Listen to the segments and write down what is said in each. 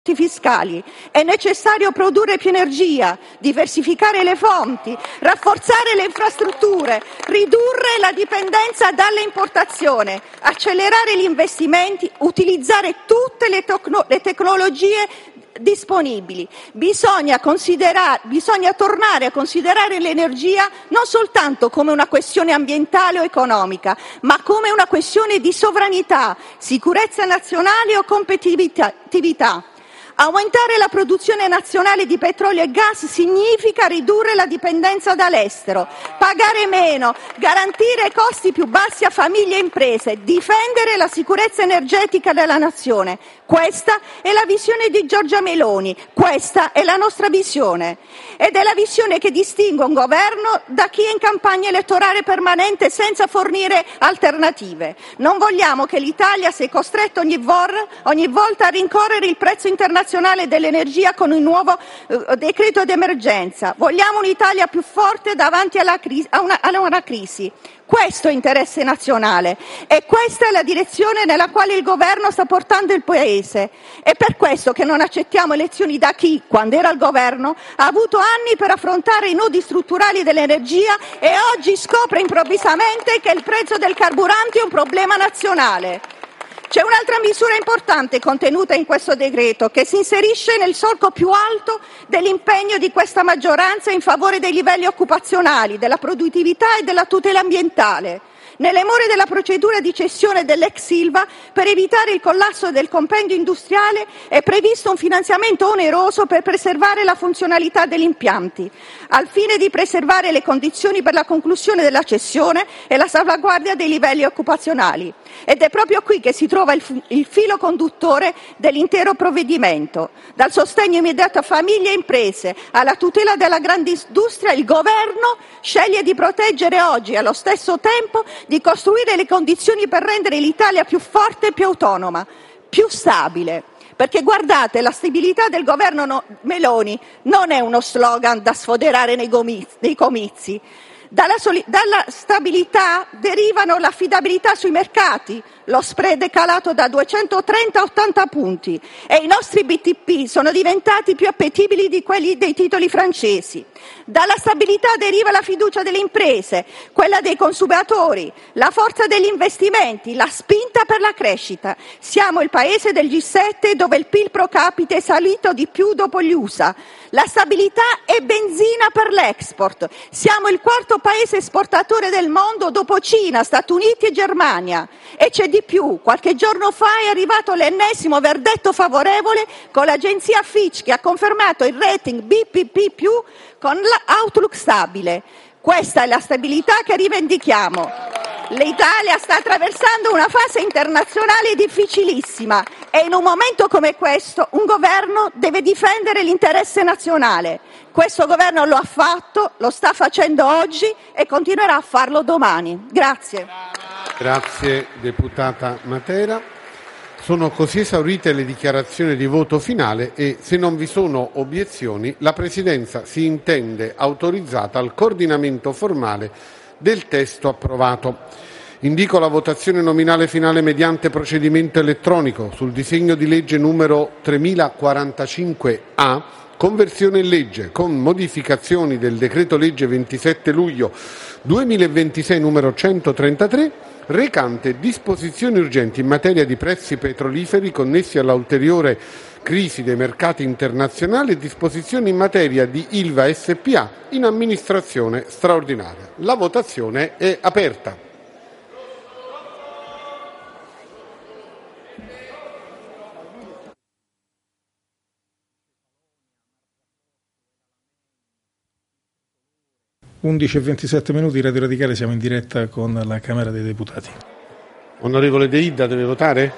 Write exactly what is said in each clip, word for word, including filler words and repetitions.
fiscali. È necessario produrre più energia, diversificare le fonti, rafforzare le infrastrutture, ridurre la dipendenza dalle importazioni, accelerare gli investimenti, utilizzare tutte le, tecno- le tecnologie disponibili. Bisogna considerare, bisogna tornare a considerare l'energia non soltanto come una questione ambientale o economica, ma come una questione di sovranità, sicurezza nazionale o competitività. Aumentare la produzione nazionale di petrolio e gas significa ridurre la dipendenza dall'estero, pagare meno, garantire costi più bassi a famiglie e imprese, difendere la sicurezza energetica della nazione. Questa è la visione di Giorgia Meloni, questa è la nostra visione. Ed è la visione che distingue un governo da chi è in campagna elettorale permanente senza fornire alternative. Non vogliamo che l'Italia sia costretta ogni, vor- ogni volta a rincorrere il prezzo internazionale dell'energia con un nuovo eh, decreto d'emergenza. Vogliamo un'Italia più forte davanti alla crisi, a, una, a una crisi. Questo è interesse nazionale e questa è la direzione nella quale il governo sta portando il Paese. È per questo che non accettiamo elezioni da chi, quando era al governo, ha avuto anni per affrontare i nodi strutturali dell'energia e oggi scopre improvvisamente che il prezzo del carburante è un problema nazionale. C'è un'altra misura importante contenuta in questo decreto che si inserisce nel solco più alto dell'impegno di questa maggioranza in favore dei livelli occupazionali, della produttività e della tutela ambientale. Nelle more della procedura di cessione dell'ex Ilva, per evitare il collasso del compendio industriale, è previsto un finanziamento oneroso per preservare la funzionalità degli impianti, al fine di preservare le condizioni per la conclusione della cessione e la salvaguardia dei livelli occupazionali. Ed è proprio qui che si trova il, f- il filo conduttore dell'intero provvedimento. Dal sostegno immediato a famiglie e imprese alla tutela della grande industria, il governo sceglie di proteggere oggi e allo stesso tempo di costruire le condizioni per rendere l'Italia più forte e più autonoma, più stabile. Perché guardate, la stabilità del governo no- Meloni non è uno slogan da sfoderare nei, gomiz- nei comizi. Dalla, soli- dalla stabilità derivano l'affidabilità sui mercati, lo spread è calato da duecentotrenta a ottanta punti e i nostri B T P sono diventati più appetibili di quelli dei titoli francesi. Dalla stabilità deriva la fiducia delle imprese, quella dei consumatori, la forza degli investimenti, la spinta per la crescita. Siamo il paese del G sette dove il P I L pro capite è salito di più dopo gli U S A. La stabilità è benzina per l'export. Siamo il quarto paese esportatore del mondo dopo Cina, Stati Uniti e Germania. E c'è di più. Qualche giorno fa è arrivato l'ennesimo verdetto favorevole con l'agenzia Fitch che ha confermato il rating B P P più con l'outlook stabile. Questa è la stabilità che rivendichiamo. L'Italia sta attraversando una fase internazionale difficilissima e in un momento come questo un governo deve difendere l'interesse nazionale. Questo governo lo ha fatto, lo sta facendo oggi e continuerà a farlo domani. Grazie. Grazie deputata Matera. Sono così esaurite le dichiarazioni di voto finale e, se non vi sono obiezioni, la Presidenza si intende autorizzata al coordinamento formale del testo approvato. Indico la votazione nominale finale mediante procedimento elettronico sul disegno di legge numero tremilaquarantacinque A, conversione in legge, con modificazioni del decreto-legge ventisette luglio duemilaventisei numero centotrentatré, recante disposizioni urgenti in materia di prezzi petroliferi connessi alla ulteriore crisi dei mercati internazionali e disposizioni in materia di Ilva S P A in amministrazione straordinaria. La votazione è aperta. undici e ventisette minuti, Radio Radicale, siamo in diretta con la Camera dei Deputati. Onorevole De Ida deve votare?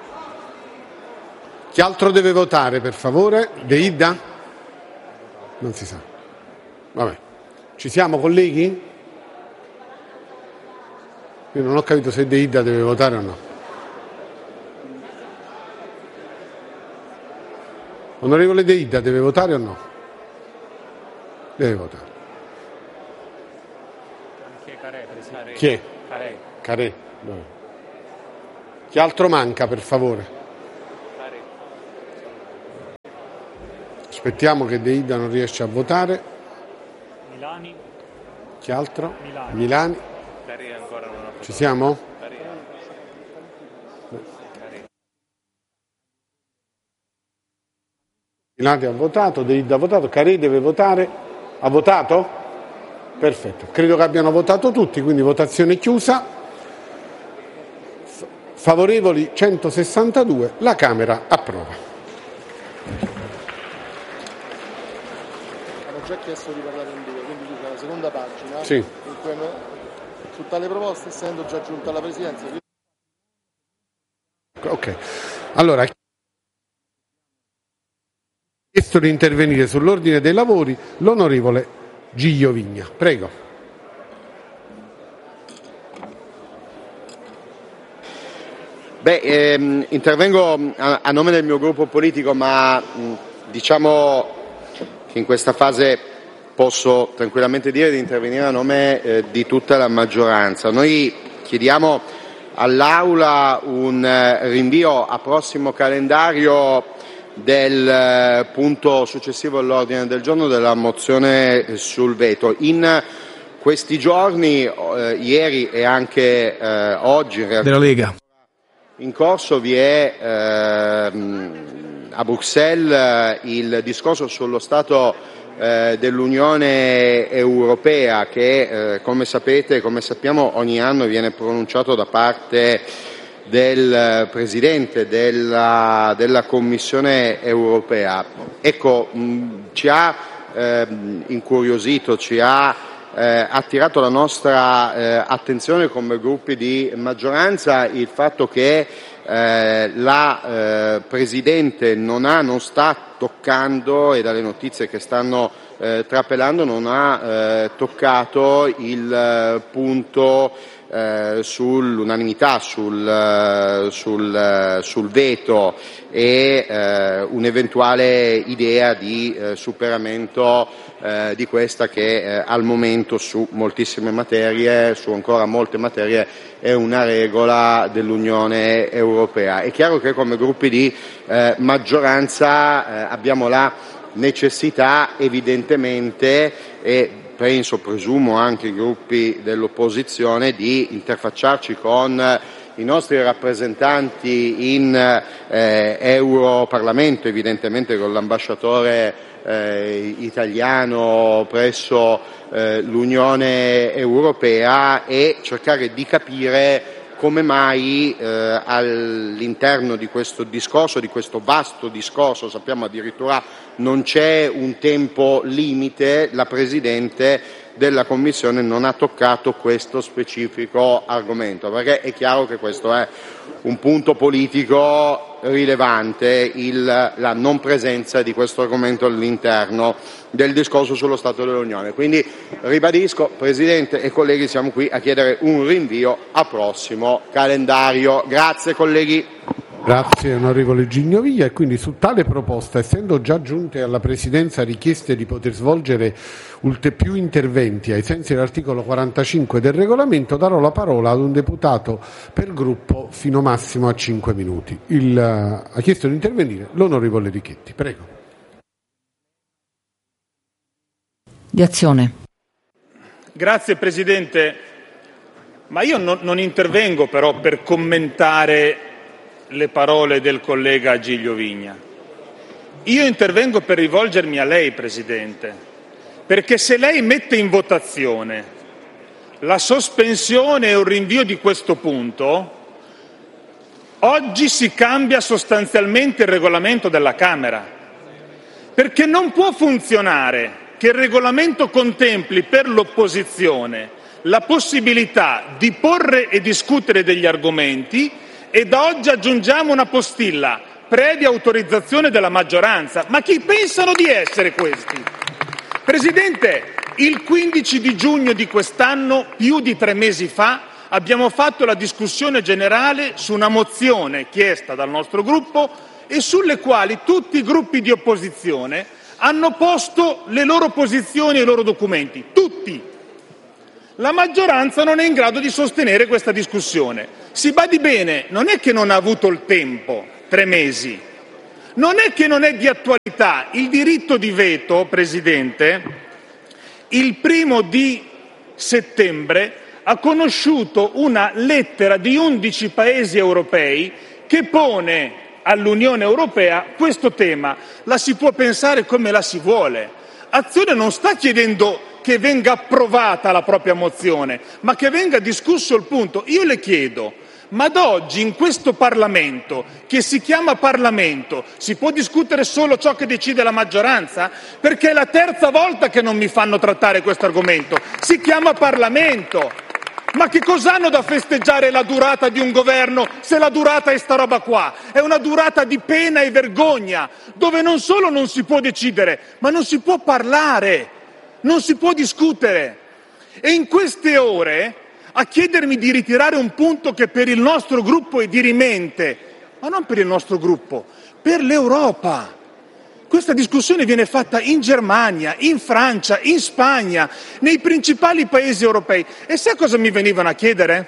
Chi altro deve votare, per favore? De Ida? Non si sa. Vabbè. Ci siamo, colleghi? Io non ho capito se De Ida deve votare o no. Onorevole De Ida deve votare o no? Deve votare. Chi è? Carè. Carè. Chi altro manca, per favore? Aspettiamo che De Ida non riesce a votare. Milani. Chi altro? Milani. Milani. Carri ancora non ha votato. Ci siamo? Carri. Milani ha votato, De Ida ha votato, Carè deve votare. Ha votato? Perfetto. Credo che abbiano votato tutti, quindi votazione chiusa. Favorevoli centosessantadue, la Camera approva. Hanno già chiesto di parlare in due, quindi dice la seconda pagina, Sì. in cui hanno, su tale proposta, essendo già giunta alla Presidenza. Ok, allora ha chiesto di intervenire sull'ordine dei lavori l'onorevole Giglio Vigna. Prego. Beh, ehm, intervengo a, a nome del mio gruppo politico, ma mh, diciamo che in questa fase posso tranquillamente dire di intervenire a nome eh, di tutta la maggioranza. Noi chiediamo all'Aula un eh, rinvio a prossimo calendario del eh, punto successivo all'ordine del giorno della mozione sul veto. In questi giorni, eh, ieri e anche eh, oggi, in realtà, della Lega. in corso vi è ehm, a Bruxelles il discorso sullo Stato eh, dell'Unione Europea che, eh, come sapete, come sappiamo, ogni anno viene pronunciato da parte del Presidente della, della Commissione Europea. Ecco, mh, ci ha ehm, incuriosito, ci ha Eh, attirato la nostra eh, attenzione come gruppi di maggioranza il fatto che eh, la eh, Presidente non ha, non sta toccando, e dalle notizie che stanno eh, trapelando, non ha eh, toccato il eh, punto eh, sull'unanimità, sul, eh, sul, eh, sul veto e eh, un'eventuale idea di eh, superamento Eh, di questa che eh, al momento su moltissime materie, su ancora molte materie, è una regola dell'Unione Europea. È chiaro che come gruppi di eh, maggioranza eh, abbiamo la necessità, evidentemente, e penso, presumo anche i gruppi dell'opposizione, di interfacciarci con i nostri rappresentanti in eh, Europarlamento, evidentemente con l'ambasciatore eh, italiano presso eh, l'Unione Europea, e cercare di capire come mai eh, all'interno di questo discorso, di questo vasto discorso, sappiamo addirittura non c'è un tempo limite, la Presidente della Commissione non ha toccato questo specifico argomento, perché è chiaro che questo è un punto politico rilevante, il, la non presenza di questo argomento all'interno del discorso sullo Stato dell'Unione. Quindi ribadisco, Presidente e colleghi, siamo qui a chiedere un rinvio a prossimo calendario. Grazie colleghi. Grazie onorevole Giglio-Vigna. E quindi su tale proposta, essendo già giunte alla Presidenza richieste di poter svolgere ulteriori più interventi ai sensi dell'articolo quarantacinque del regolamento, darò la parola ad un deputato per gruppo fino massimo a cinque minuti. Il, uh, ha chiesto di intervenire l'onorevole Richetti. Prego. Di Azione. Grazie Presidente, ma io non, non intervengo però per commentare le parole del collega Giglio Vigna. Io intervengo per rivolgermi a lei, Presidente, perché se lei mette in votazione la sospensione e un rinvio di questo punto, oggi si cambia sostanzialmente il regolamento della Camera, perché non può funzionare che il regolamento contempli per l'opposizione la possibilità di porre e discutere degli argomenti, e da oggi aggiungiamo una postilla: previa autorizzazione della maggioranza. Ma chi pensano di essere questi? Presidente, il quindici di giugno di quest'anno, più di tre mesi fa, abbiamo fatto la discussione generale su una mozione chiesta dal nostro gruppo e sulle quali tutti i gruppi di opposizione hanno posto le loro posizioni e i loro documenti. Tutti. La maggioranza non è in grado di sostenere questa discussione. Si badi bene, non è che non ha avuto il tempo, tre mesi. Non è che non è di attualità. Il diritto di veto, Presidente, il primo di settembre ha conosciuto una lettera di undici paesi europei che pone all'Unione Europea questo tema. La si può pensare come la si vuole. Azione non sta chiedendo che venga approvata la propria mozione, ma che venga discusso il punto. Io le chiedo, ma da oggi in questo Parlamento, che si chiama Parlamento, si può discutere solo ciò che decide la maggioranza? Perché è la terza volta che non mi fanno trattare questo argomento. Si chiama Parlamento. Ma che cos'hanno da festeggiare la durata di un governo se la durata è sta roba qua? È una durata di pena e vergogna, dove non solo non si può decidere, ma non si può parlare, non si può discutere. E in queste ore a chiedermi di ritirare un punto che per il nostro gruppo è dirimente, ma non per il nostro gruppo, per l'Europa. Questa discussione viene fatta in Germania, in Francia, in Spagna, nei principali paesi europei. E sai cosa mi venivano a chiedere?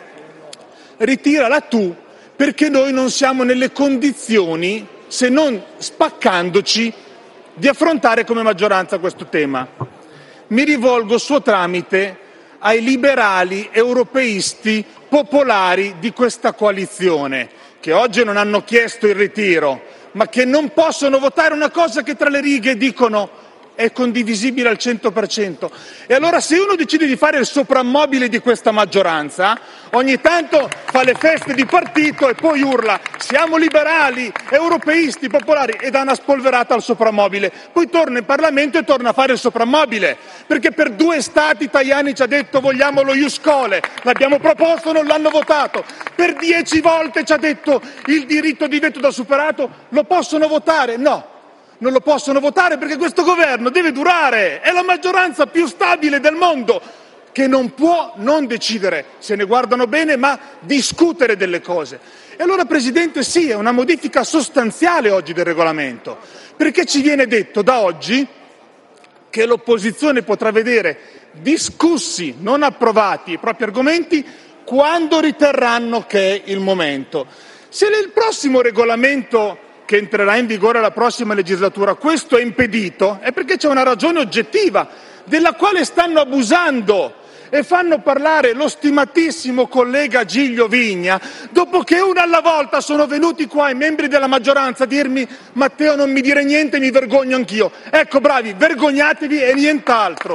Ritirala tu, perché noi non siamo nelle condizioni, se non spaccandoci, di affrontare come maggioranza questo tema. Mi rivolgo suo tramite ai liberali europeisti popolari di questa coalizione, che oggi non hanno chiesto il ritiro, ma che non possono votare una cosa che tra le righe dicono è condivisibile al cento per cento. E allora se uno decide di fare il soprammobile di questa maggioranza, ogni tanto fa le feste di partito e poi urla siamo liberali, europeisti, popolari, e dà una spolverata al soprammobile. Poi torna in Parlamento e torna a fare il soprammobile, perché per due stati Tajani ci ha detto vogliamo lo ius scholae, l'abbiamo proposto, non l'hanno votato. Per dieci volte ci ha detto il diritto di veto da superato, lo possono votare? No. Non lo possono votare perché questo governo deve durare, è la maggioranza più stabile del mondo, che non può non decidere, se ne guardano bene, ma discutere delle cose. E allora, Presidente, sì, è una modifica sostanziale oggi del regolamento, perché ci viene detto da oggi che l'opposizione potrà vedere discussi, non approvati, i propri argomenti quando riterranno che è il momento. Se nel prossimo regolamento che entrerà in vigore la prossima legislatura, questo è impedito, è perché c'è una ragione oggettiva della quale stanno abusando e fanno parlare lo stimatissimo collega Giglio Vigna, dopo che una alla volta sono venuti qua i membri della maggioranza a dirmi Matteo non mi dire niente, mi vergogno anch'io. Ecco, bravi, vergognatevi e nient'altro.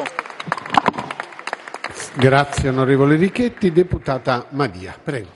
Grazie onorevole Richetti. Deputata Madia, prego.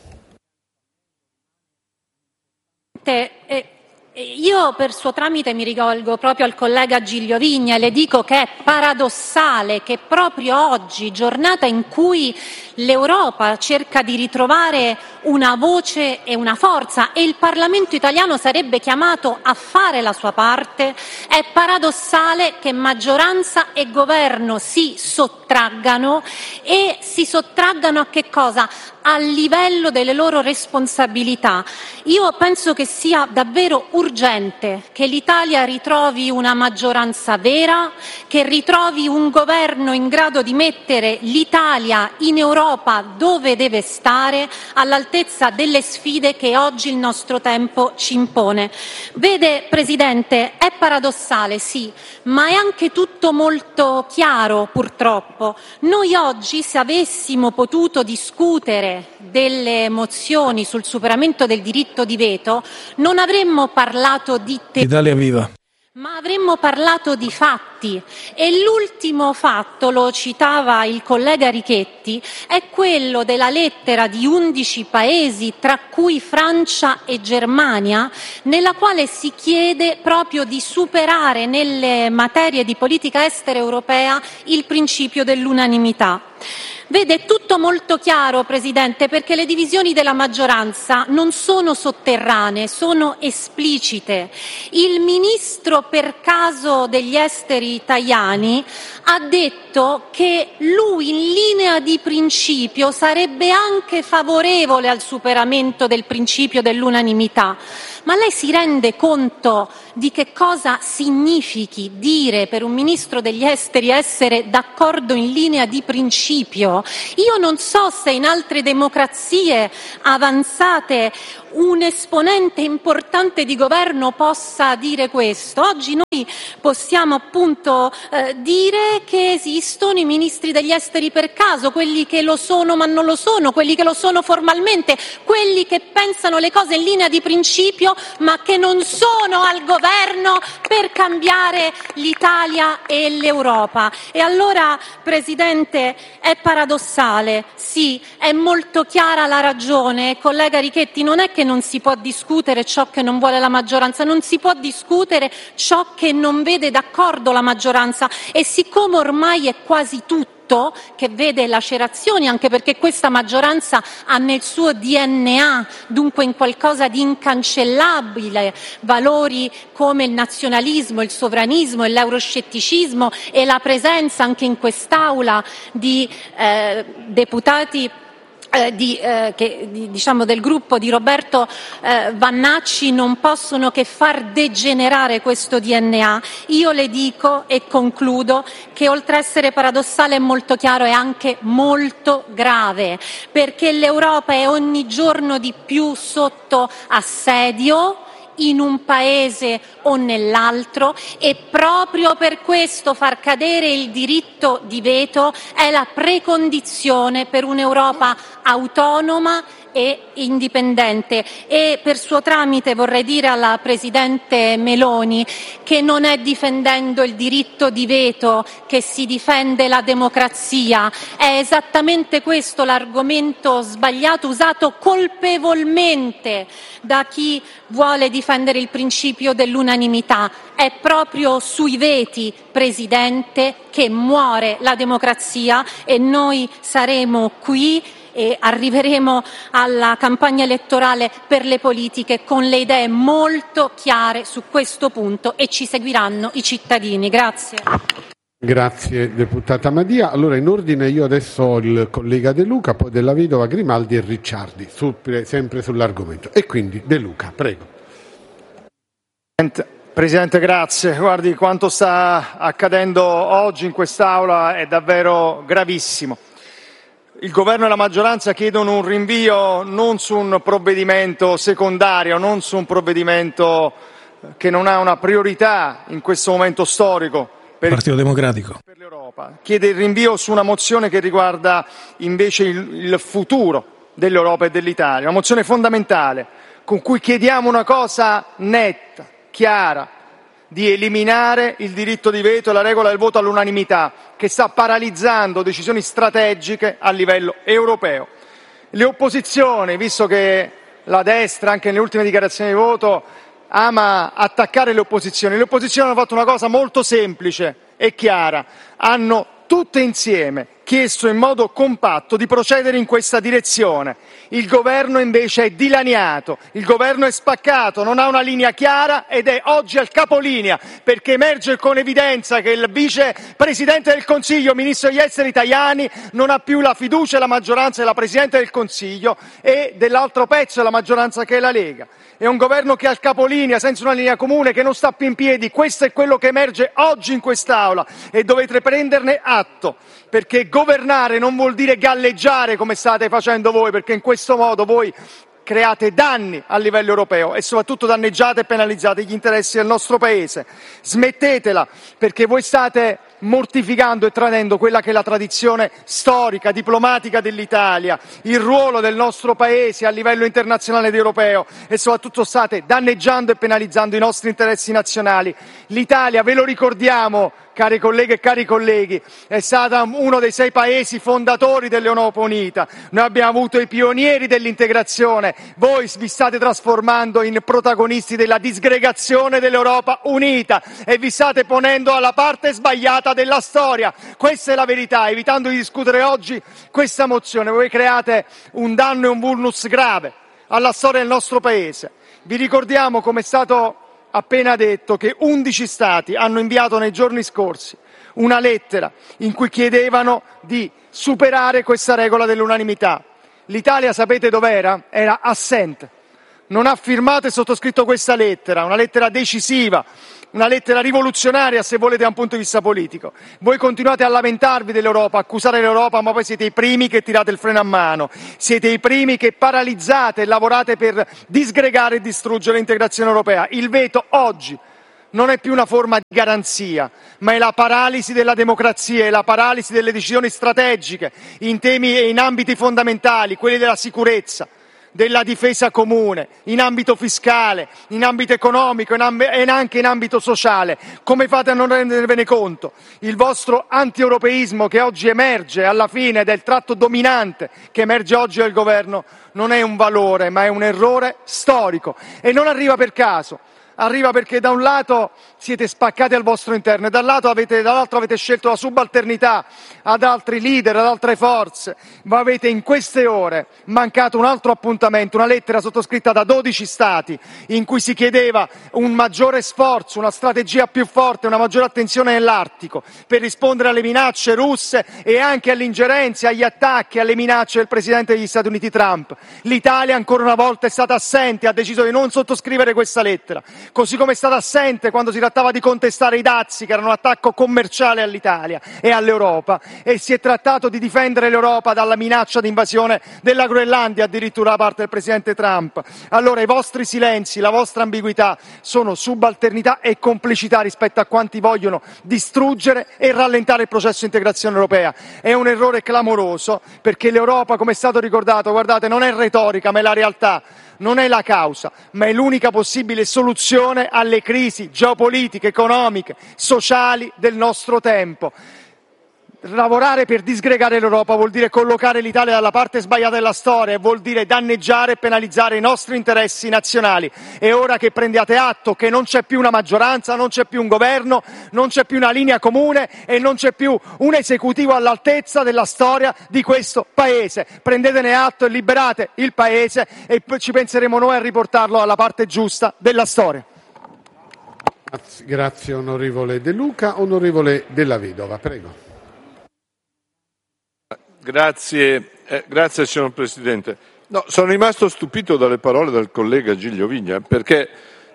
Eh, io per suo tramite mi rivolgo proprio al collega Giglio Vigna e le dico che è paradossale che proprio oggi, giornata in cui l'Europa cerca di ritrovare una voce e una forza e il Parlamento italiano sarebbe chiamato a fare la sua parte, è paradossale che maggioranza e governo si sottraggano e si sottraggano a che cosa? A livello delle loro responsabilità. Io penso che sia davvero urgente che l'Italia ritrovi una maggioranza vera, che ritrovi un governo in grado di mettere l'Italia in Europa dove deve stare, all'altezza delle sfide che oggi il nostro tempo ci impone. Vede, Presidente, è paradossale, sì, ma è anche tutto molto chiaro, purtroppo. Noi oggi, se avessimo potuto discutere delle mozioni sul superamento del diritto di veto, non avremmo parlato di te- Italia Viva. ma avremmo parlato di fatti, e l'ultimo fatto, lo citava il collega Richetti, è quello della lettera di undici paesi, tra cui Francia e Germania, nella quale si chiede proprio di superare nelle materie di politica estera europea il principio dell'unanimità. Vede, è tutto molto chiaro, Presidente, perché le divisioni della maggioranza non sono sotterranee, sono esplicite. Il ministro per caso degli esteri Tajani ha detto che lui in linea di principio sarebbe anche favorevole al superamento del principio dell'unanimità, ma lei si rende conto di che cosa significhi dire per un ministro degli esteri essere d'accordo in linea di principio? Io non so se in altre democrazie avanzate un esponente importante di governo possa dire questo. Oggi noi possiamo appunto eh, dire che esistono i ministri degli esteri per caso, quelli che lo sono ma non lo sono, quelli che lo sono formalmente, quelli che pensano le cose in linea di principio ma che non sono al governo per cambiare l'Italia e l'Europa. E allora, Presidente, è paradossale, sì, è molto chiara la ragione, collega Richetti, non è che non si può discutere ciò che non vuole la maggioranza, non si può discutere ciò che non vede d'accordo la maggioranza, e siccome ormai è quasi tutto che vede lacerazioni, anche perché questa maggioranza ha nel suo D N A, dunque in qualcosa di incancellabile, valori come il nazionalismo, il sovranismo e l'euroscetticismo, e la presenza anche in quest'Aula di eh, deputati Eh, di, eh, che, di, diciamo del gruppo di Roberto eh, Vannacci, non possono che far degenerare questo D N A. Io le dico, e concludo, che oltre a essere paradossale è molto chiaro, è anche molto grave, perché l'Europa è ogni giorno di più sotto assedio, in un paese o nell'altro, e proprio per questo far cadere il diritto di veto è la precondizione per un'Europa autonoma e indipendente. E per suo tramite vorrei dire alla Presidente Meloni che non è difendendo il diritto di veto che si difende la democrazia, è esattamente questo l'argomento sbagliato usato colpevolmente da chi vuole difendere il principio dell'unanimità. È proprio sui veti, Presidente, che muore la democrazia, e noi saremo qui e arriveremo alla campagna elettorale per le politiche con le idee molto chiare su questo punto, e ci seguiranno i cittadini. Grazie. Grazie deputata Madia. Allora, in ordine, io adesso ho il collega De Luca, poi Della Vedova, Grimaldi e Ricciardi, su, sempre sull'argomento. E quindi De Luca, prego. Presidente, grazie. Guardi, quanto sta accadendo oggi in quest'Aula è davvero gravissimo. Il governo e la maggioranza chiedono un rinvio non su un provvedimento secondario, non su un provvedimento che non ha una priorità in questo momento storico per il Partito Democratico, per l'Europa. Chiede il rinvio su una mozione che riguarda invece il, il futuro dell'Europa e dell'Italia, una mozione fondamentale con cui chiediamo una cosa netta, chiara, di eliminare il diritto di veto e la regola del voto all'unanimità, che sta paralizzando decisioni strategiche a livello europeo. Le opposizioni, visto che la destra anche nelle ultime dichiarazioni di voto ama attaccare le opposizioni, le opposizioni hanno fatto una cosa molto semplice e chiara, hanno tutte insieme chiesto in modo compatto di procedere in questa direzione. Il governo invece è dilaniato, il governo è spaccato, non ha una linea chiara ed è oggi al capolinea, perché emerge con evidenza che il vicepresidente del Consiglio, ministro degli esteri Tajani, non ha più la fiducia e la maggioranza della Presidente del Consiglio e dell'altro pezzo della maggioranza che è la Lega. È un governo che è al capolinea, senza una linea comune, che non sta più in piedi. Questo è quello che emerge oggi in quest'Aula e dovete prenderne atto, perché governare non vuol dire galleggiare come state facendo voi, perché in questo modo voi create danni a livello europeo e soprattutto danneggiate e penalizzate gli interessi del nostro Paese. Smettetela, perché voi state mortificando e tradendo quella che è la tradizione storica, diplomatica dell'Italia, il ruolo del nostro Paese a livello internazionale ed europeo, e soprattutto state danneggiando e penalizzando i nostri interessi nazionali. L'Italia, ve lo ricordiamo, cari colleghe e cari colleghi, è stata uno dei sei paesi fondatori dell'Europa Unita. Noi abbiamo avuto i pionieri dell'integrazione, voi vi state trasformando in protagonisti della disgregazione dell'Europa Unita e vi state ponendo alla parte sbagliata della storia. Questa è la verità. Evitando di discutere oggi questa mozione, voi create un danno e un vulnus grave alla storia del nostro Paese. Vi ricordiamo, come è stato appena detto, che undici Stati hanno inviato nei giorni scorsi una lettera in cui chiedevano di superare questa regola dell'unanimità. L'Italia sapete dov'era? Era assente. non ha firmato e sottoscritto questa lettera, una lettera decisiva, una lettera rivoluzionaria se volete da un punto di vista politico. Voi continuate a lamentarvi dell'Europa, accusare l'Europa, ma poi siete i primi che tirate il freno a mano, siete i primi che paralizzate e lavorate per disgregare e distruggere l'integrazione europea. Il veto oggi non è più una forma di garanzia, ma è la paralisi della democrazia, è la paralisi delle decisioni strategiche in temi e in ambiti fondamentali, quelli della sicurezza, della difesa comune, in ambito fiscale, in ambito economico in amb- e anche in ambito sociale. Come fate a non rendervene conto? Il vostro anti-europeismo che oggi emerge alla fine del tratto dominante che emerge oggi dal governo non è un valore, ma è un errore storico e non arriva per caso. Arriva perché da un lato siete spaccati al vostro interno e dall'altro avete, dall'altro avete scelto la subalternità ad altri leader, ad altre forze, ma avete in queste ore mancato un altro appuntamento, una lettera sottoscritta da dodici Stati in cui si chiedeva un maggiore sforzo, una strategia più forte, una maggiore attenzione nell'Artico per rispondere alle minacce russe e anche alle ingerenze, agli attacchi, alle minacce del Presidente degli Stati Uniti Trump. L'Italia ancora una volta è stata assente, ha deciso di non sottoscrivere questa lettera. Così come è stata assente quando si trattava di contestare i dazi, che erano un attacco commerciale all'Italia e all'Europa, e si è trattato di difendere l'Europa dalla minaccia di invasione della Groenlandia, addirittura da parte del Presidente Trump. Allora i vostri silenzi, la vostra ambiguità sono subalternità e complicità rispetto a quanti vogliono distruggere e rallentare il processo di integrazione europea. È un errore clamoroso perché l'Europa, come è stato ricordato, guardate, non è retorica ma è la realtà. Non è la causa, ma è l'unica possibile soluzione alle crisi geopolitiche, economiche, sociali del nostro tempo. Lavorare per disgregare l'Europa vuol dire collocare l'Italia dalla parte sbagliata della storia e vuol dire danneggiare e penalizzare i nostri interessi nazionali. È ora che prendiate atto che non c'è più una maggioranza, non c'è più un governo, non c'è più una linea comune e non c'è più un esecutivo all'altezza della storia di questo Paese. Prendetene atto e liberate il Paese e ci penseremo noi a riportarlo alla parte giusta della storia. Grazie, grazie onorevole De Luca. Onorevole Della Vedova, prego. Grazie, eh, grazie signor Presidente. No, sono rimasto stupito dalle parole del collega Giglio Vigna, perché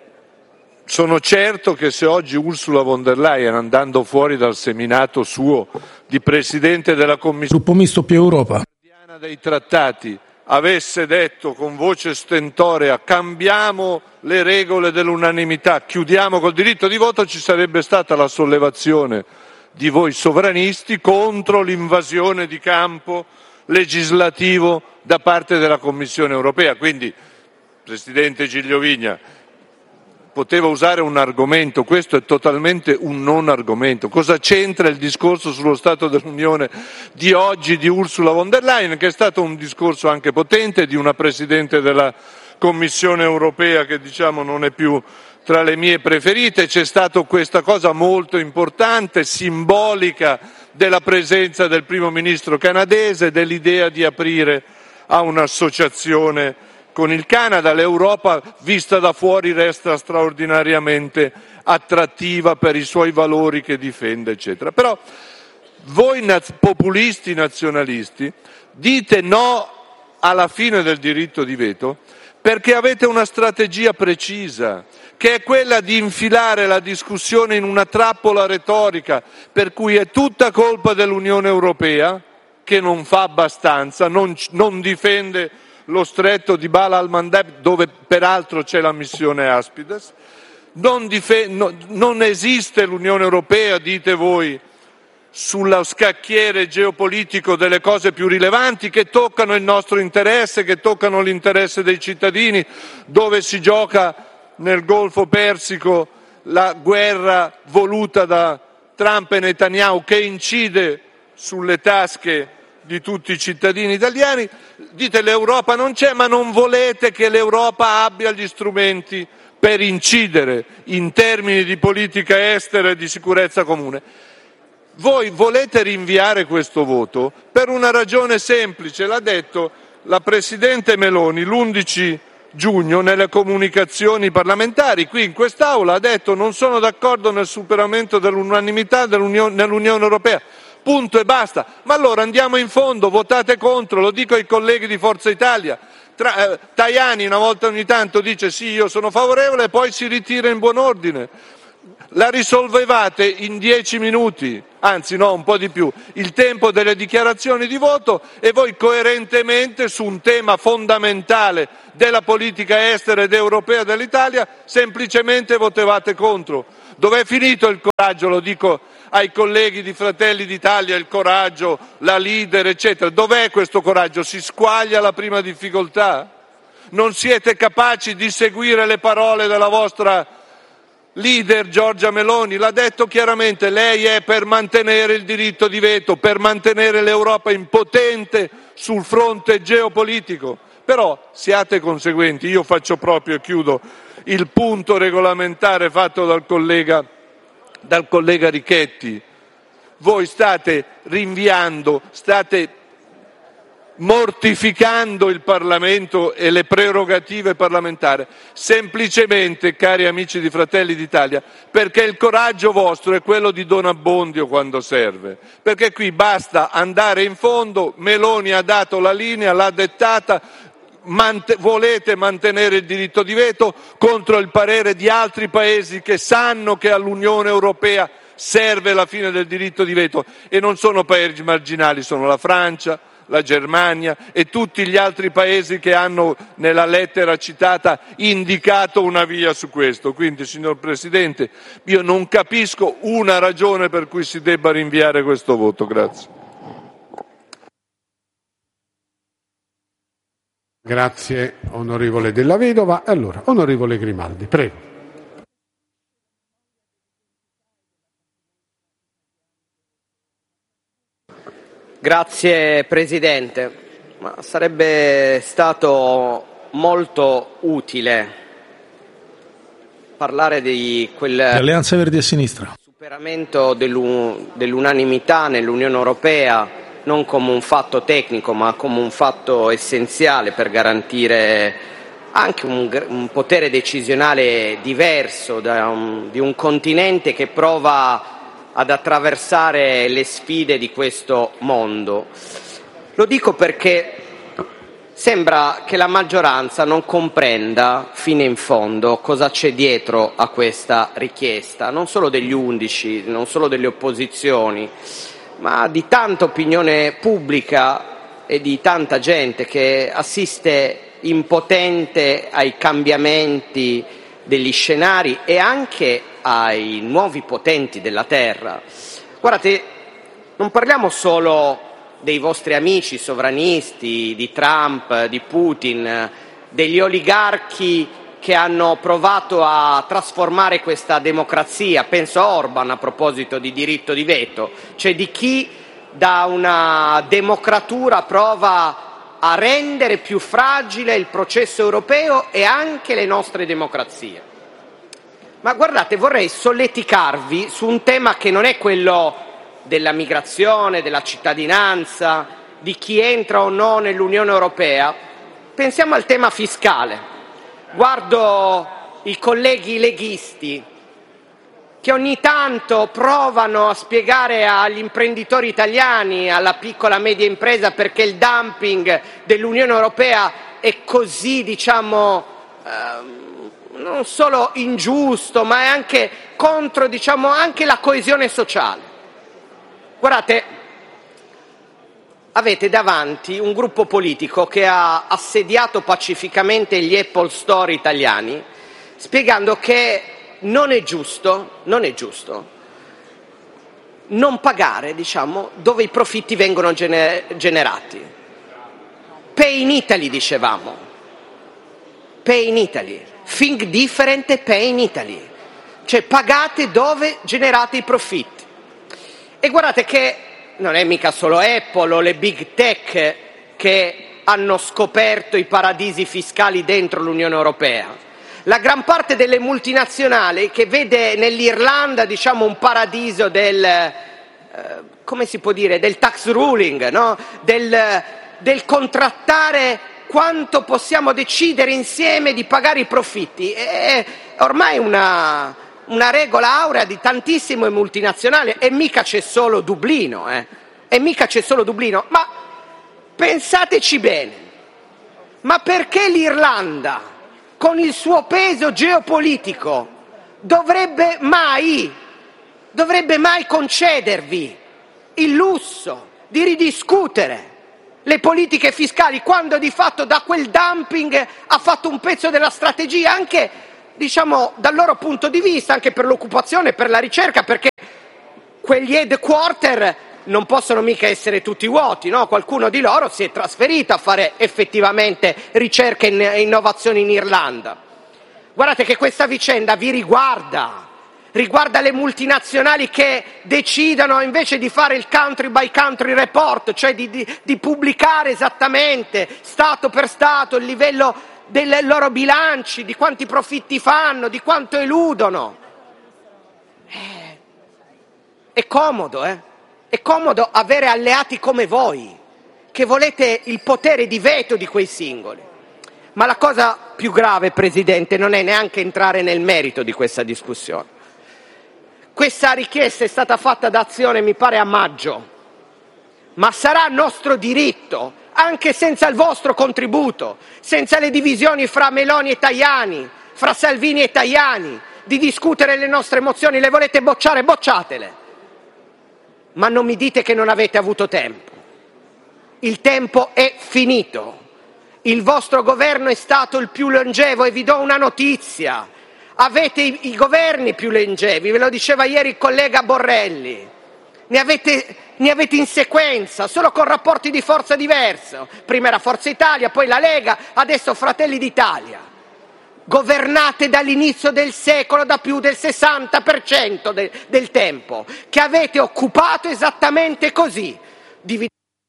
sono certo che se oggi Ursula von der Leyen, andando fuori dal seminato suo di Presidente della Commissione Gruppo Misto più Europa dei trattati, avesse detto con voce stentorea cambiamo le regole dell'unanimità, chiudiamo col diritto di voto, ci sarebbe stata la sollevazione di voi sovranisti contro l'invasione di campo legislativo da parte della Commissione europea. Quindi, Presidente Giglio Vigna, poteva usare un argomento, questo è totalmente un non argomento. Cosa c'entra il discorso sullo Stato dell'Unione di oggi di Ursula von der Leyen, che è stato un discorso anche potente di una Presidente della Commissione europea che diciamo non è più tra le mie preferite? C'è stata questa cosa molto importante, simbolica, della presenza del primo ministro canadese, dell'idea di aprire a un'associazione con il Canada. L'Europa vista da fuori resta straordinariamente attrattiva per i suoi valori che difende, eccetera. Però voi naz- populisti nazionalisti dite no alla fine del diritto di veto perché avete una strategia precisa, che è quella di infilare la discussione in una trappola retorica per cui è tutta colpa dell'Unione Europea, che non fa abbastanza, non, non difende lo stretto di Bab al-Mandeb, dove peraltro c'è la missione Aspides, non, dif- no, non esiste l'Unione Europea, dite voi, sullo scacchiere geopolitico delle cose più rilevanti che toccano il nostro interesse, che toccano l'interesse dei cittadini, dove si gioca nel Golfo Persico la guerra voluta da Trump e Netanyahu che incide sulle tasche di tutti i cittadini italiani. Dite l'Europa non c'è, ma non volete che l'Europa abbia gli strumenti per incidere in termini di politica estera e di sicurezza comune. Voi volete rinviare questo voto per una ragione semplice, l'ha detto la Presidente Meloni l'undici giugno nelle comunicazioni parlamentari, qui in quest'Aula ha detto non sono d'accordo nel superamento dell'unanimità dell'Unione, nell'Unione Europea, punto e basta. Ma allora andiamo in fondo, votate contro, lo dico ai colleghi di Forza Italia, Tra, eh, Tajani una volta ogni tanto dice sì, io sono favorevole, e poi si ritira in buon ordine. La risolvevate in dieci minuti, anzi no, un po' di più, il tempo delle dichiarazioni di voto, e voi coerentemente su un tema fondamentale della politica estera ed europea dell'Italia semplicemente votevate contro. Dov'è finito il coraggio? Lo dico ai colleghi di Fratelli d'Italia, il coraggio, la leader, eccetera. Dov'è questo coraggio? Si squaglia alla prima difficoltà? Non siete capaci di seguire le parole della vostra leader Giorgia Meloni? L'ha detto chiaramente, lei è per mantenere il diritto di veto, per mantenere l'Europa impotente sul fronte geopolitico. Però siate conseguenti, io faccio proprio, e chiudo, il punto regolamentare fatto dal collega, dal collega Richetti. Voi state rinviando, state mortificando il Parlamento e le prerogative parlamentari, semplicemente, cari amici di Fratelli d'Italia, perché il coraggio vostro è quello di Don Abbondio quando serve, perché qui basta andare in fondo. Meloni ha dato la linea, l'ha dettata, Mant- volete mantenere il diritto di veto contro il parere di altri paesi che sanno che all'Unione Europea serve la fine del diritto di veto, e non sono paesi marginali, sono la Francia, la Germania e tutti gli altri paesi che hanno nella lettera citata indicato una via su questo. Quindi, signor Presidente, io non capisco una ragione per cui si debba rinviare questo voto. Grazie. Grazie onorevole Della Vedova. Allora, onorevole Grimaldi, prego. Grazie Presidente. Ma sarebbe stato molto utile parlare di quel Alleanza Verdi e Sinistra. superamento dell'u- dell'unanimità nell'Unione Europea, non come un fatto tecnico ma come un fatto essenziale per garantire anche un, un potere decisionale diverso da un, di un continente che prova ad attraversare le sfide di questo mondo. Lo dico perché sembra che la maggioranza non comprenda fino in fondo cosa c'è dietro a questa richiesta, non solo degli undici, non solo delle opposizioni, ma di tanta opinione pubblica e di tanta gente che assiste impotente ai cambiamenti degli scenari e anche ai nuovi potenti della terra. Guardate, non parliamo solo dei vostri amici sovranisti, di Trump, di Putin, degli oligarchi che hanno provato a trasformare questa democrazia. Penso a Orban a proposito di diritto di veto, cioè di chi da una democratura prova a rendere più fragile il processo europeo e anche le nostre democrazie. Ma guardate, vorrei solleticarvi su un tema che non è quello della migrazione, della cittadinanza, di chi entra o no nell'Unione Europea. Pensiamo al tema fiscale. Guardo i colleghi leghisti che ogni tanto provano a spiegare agli imprenditori italiani, alla piccola e media impresa, perché il dumping dell'Unione Europea è così, diciamo, eh, non solo ingiusto, ma è anche contro, diciamo, anche la coesione sociale. Guardate, avete davanti un gruppo politico che ha assediato pacificamente gli Apple Store italiani, spiegando che non è giusto, non è giusto non pagare, diciamo, dove i profitti vengono gener- generati. Pay in Italy, dicevamo. Pay in Italy. Think different e pay in Italy. Cioè pagate dove generate i profitti. E guardate che non è mica solo Apple o le big tech che hanno scoperto i paradisi fiscali dentro l'Unione Europea. La gran parte delle multinazionali che vede nell'Irlanda, diciamo, un paradiso del, eh, come si può dire, del tax ruling, no? del, del contrattare quanto possiamo decidere insieme di pagare i profitti. È ormai una, una regola aurea di tantissime multinazionali, e mica c'è solo Dublino, eh? E mica c'è solo Dublino, ma pensateci bene. Ma perché l'Irlanda, con il suo peso geopolitico, dovrebbe mai, dovrebbe mai concedervi il lusso di ridiscutere le politiche fiscali, quando di fatto da quel dumping ha fatto un pezzo della strategia, anche diciamo dal loro punto di vista, anche per l'occupazione, per la ricerca, perché quegli headquarter non possono mica essere tutti vuoti, no? Qualcuno di loro si è trasferito a fare effettivamente ricerca e innovazione in Irlanda. Guardate che questa vicenda vi riguarda, riguarda le multinazionali che decidono, invece di fare il country by country report, cioè di, di, di pubblicare esattamente Stato per Stato il livello dei loro bilanci, di quanti profitti fanno, di quanto eludono. Eh, è comodo, eh? È comodo avere alleati come voi, che volete il potere di veto di quei singoli. Ma la cosa più grave, Presidente, non è neanche entrare nel merito di questa discussione. Questa richiesta è stata fatta da Azione, mi pare, a maggio, ma sarà nostro diritto, anche senza il vostro contributo, senza le divisioni fra Meloni e Tajani, fra Salvini e Tajani, di discutere le nostre mozioni. Le volete bocciare? Bocciatele. Ma non mi dite che non avete avuto tempo. Il tempo è finito. Il vostro governo è stato il più longevo e vi do una notizia. Avete i, i governi più longevi, ve lo diceva ieri il collega Borrelli. Ne avete, ne avete in sequenza, solo con rapporti di forza diversi. Prima era Forza Italia, poi la Lega, adesso Fratelli d'Italia. Governate dall'inizio del secolo da più del sessanta per cento de, del tempo, che avete occupato esattamente così. Divid-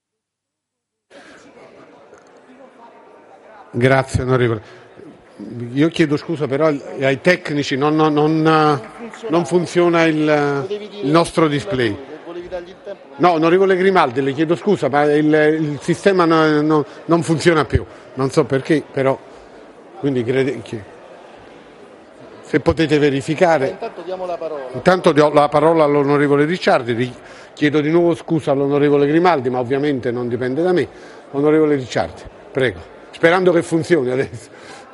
Grazie onorevole. Io chiedo scusa, però ai tecnici non, non, non, non funziona il, il nostro display. No, onorevole Grimaldi, le chiedo scusa, ma il, il sistema no, no, non funziona più. Non so perché, però. Quindi crede che se potete verificare. Intanto diamo la parola. Intanto do la parola all'onorevole Ricciardi. Chiedo di nuovo scusa all'onorevole Grimaldi, ma ovviamente non dipende da me. Onorevole Ricciardi, prego. Sperando che funzioni adesso.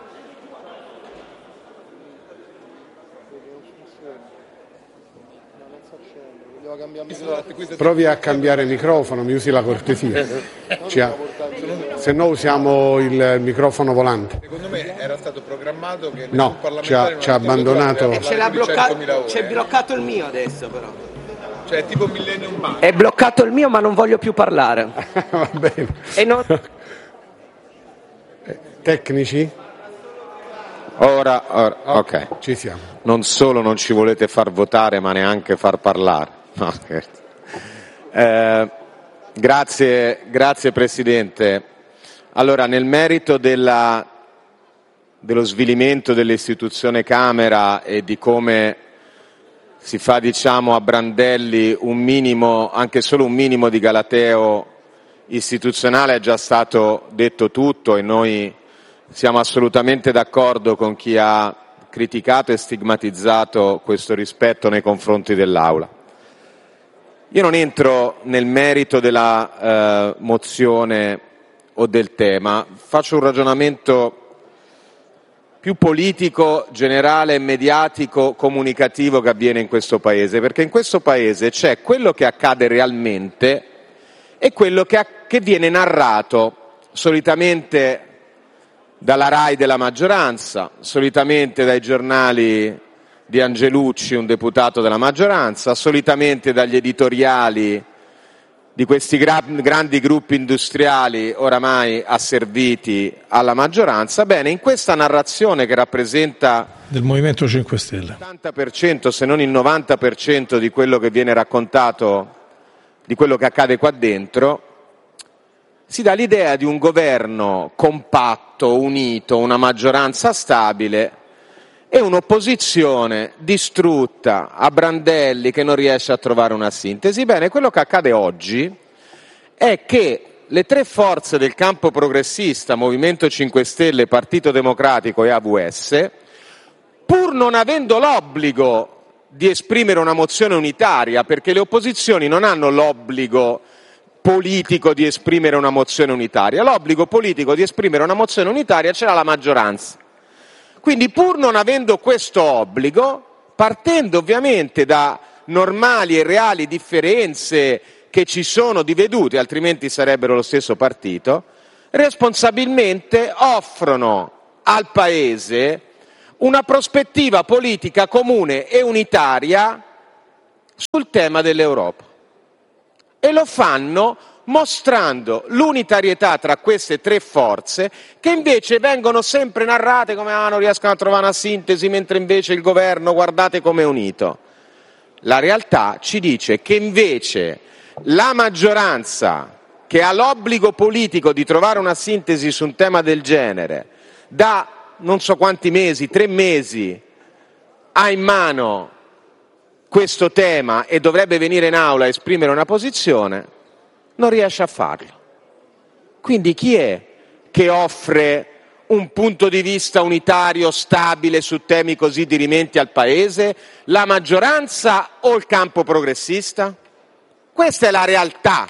Provi a cambiare microfono, mi usi la cortesia. Ha... Se no usiamo il microfono volante. Secondo me era stato programmato che no, ci ha, ci ha abbandonato. E ce l'ha bloccato, c'è bloccato il mio adesso però. Cioè tipo Millennium Bank. È bloccato il mio, ma non voglio più parlare. Va bene. E non... Tecnici? Ora, ora ok. Ci siamo. Non solo non ci volete far votare, ma neanche far parlare. No, scherzo. Eh, grazie, grazie Presidente. Allora, nel merito della, dello svilimento dell'istituzione Camera e di come si fa, diciamo, a brandelli un minimo, anche solo un minimo di galateo istituzionale, è già stato detto tutto e noi siamo assolutamente d'accordo con chi ha criticato e stigmatizzato questo rispetto nei confronti dell'Aula. Io non entro nel merito della eh, mozione o del tema, faccio un ragionamento più politico, generale, mediatico, comunicativo che avviene in questo Paese, perché in questo Paese c'è quello che accade realmente e quello che, che viene narrato solitamente dalla RAI della maggioranza, solitamente dai giornali di Angelucci, un deputato della maggioranza, solitamente dagli editoriali di questi gra- grandi gruppi industriali oramai asserviti alla maggioranza. Bene, in questa narrazione che rappresenta del Movimento cinque Stelle l'ottanta per cento, se non il novanta per cento di quello che viene raccontato, di quello che accade qua dentro, si dà l'idea di un governo compatto, unito, una maggioranza stabile e un'opposizione distrutta, a brandelli, che non riesce a trovare una sintesi. Bene, quello che accade oggi è che le tre forze del campo progressista, Movimento cinque Stelle, Partito Democratico e A V S, pur non avendo l'obbligo di esprimere una mozione unitaria, perché le opposizioni non hanno l'obbligo politico di esprimere una mozione unitaria. L'obbligo politico di esprimere una mozione unitaria ce l'ha la maggioranza. Quindi, pur non avendo questo obbligo, partendo ovviamente da normali e reali differenze che ci sono di vedute, altrimenti sarebbero lo stesso partito, responsabilmente offrono al Paese una prospettiva politica comune e unitaria sul tema dell'Europa. E lo fanno mostrando l'unitarietà tra queste tre forze, che invece vengono sempre narrate come ah, non riescono a trovare una sintesi, mentre invece il governo, guardate come è unito. La realtà ci dice che invece la maggioranza, che ha l'obbligo politico di trovare una sintesi su un tema del genere, da non so quanti mesi, tre mesi, ha in mano questo tema e dovrebbe venire in aula a esprimere una posizione, non riesce a farlo. Quindi chi è che offre un punto di vista unitario, stabile su temi così dirimenti al Paese? La maggioranza o il campo progressista? Questa è la realtà.